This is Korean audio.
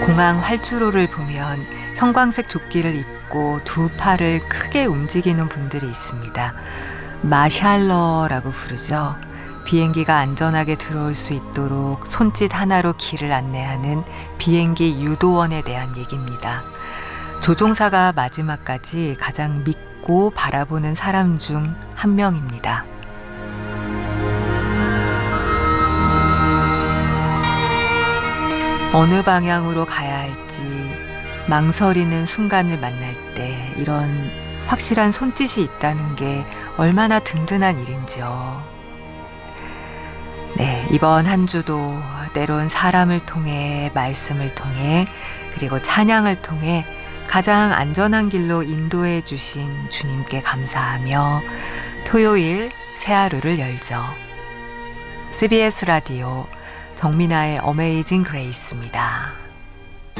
공항 활주로를 보면 형광색 조끼를 입고 두 팔을 크게 움직이는 분들이 있습니다. 마샬러라고 부르죠. 비행기가 안전하게 들어올 수 있도록 손짓 하나로 길을 안내하는 비행기 유도원에 대한 얘기입니다. 조종사가 마지막까지 가장 믿고 바라보는 사람 중 한 명입니다. 어느 방향으로 가야 할지 망설이는 순간을 만날 때 이런 확실한 손짓이 있다는 게 얼마나 든든한 일인지요. 네, 이번 한 주도 때론 사람을 통해, 말씀을 통해, 그리고 찬양을 통해 가장 안전한 길로 인도해 주신 주님께 감사하며 토요일 새 하루를 열죠. CBS 라디오 정민아의 어메이징 그레이스입니다.